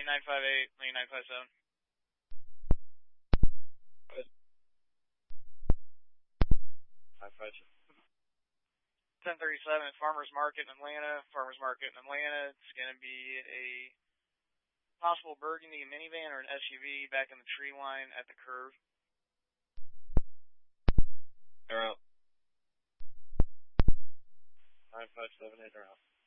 958, lane 957. 1037 at Farmers Market in Atlanta. Farmers Market in Atlanta. It's going to be a possible burgundy minivan or an SUV back in the tree line at the curve. They're out. 957, they're out.